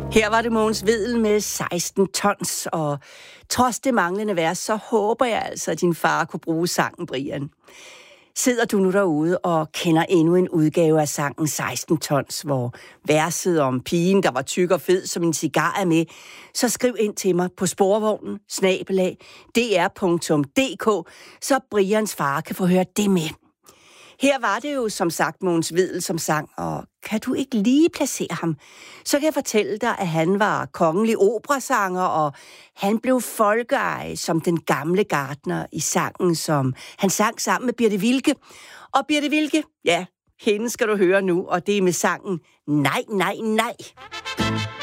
Her var det Mogens Vedel med 16 tons, og trods det manglende vers, så håber jeg altså, at din far kunne bruge sangen, Brian. Sidder du nu derude og kender endnu en udgave af sangen 16 tons, hvor verset om pigen, der var tyk og fed som en cigar er med, så skriv ind til mig på sporvognen @dr.dk, så Brians far kan få hørt det med. Her var det jo som sagt Mogens Vedel som sang, og kan du ikke lige placere ham, så kan jeg fortælle dig, at han var kongelig operasanger, og han blev folkeeje som den gamle gartner i sangen, som han sang sammen med Birthe Wilke. Og Birthe Wilke, ja, hende skal du høre nu, og det er med sangen Nej, nej, nej.